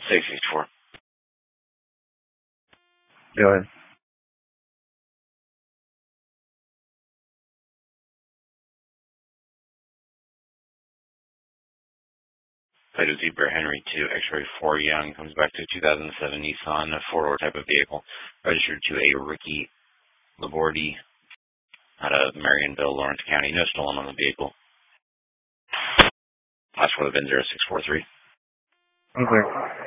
664. Go ahead. Plate of Zebra Henry 2, X-ray 4 Young, comes back to a 2007 Nissan, a four-door type of vehicle, registered to a Ricky Labordi out of Marionville, Lawrence County. No stolen on the vehicle. Last for the VIN 0643. Okay.